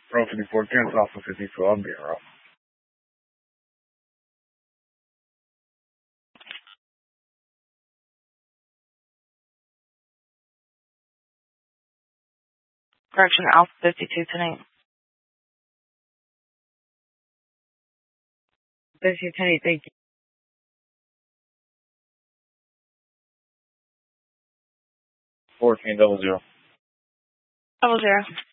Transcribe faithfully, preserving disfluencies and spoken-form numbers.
Row fifty-four, cancel Alpha fifty-two, I'll be around. Correction, Alpha fifty-two tonight. fifty-two tonight, thank you. fourteen double zero. Double zero.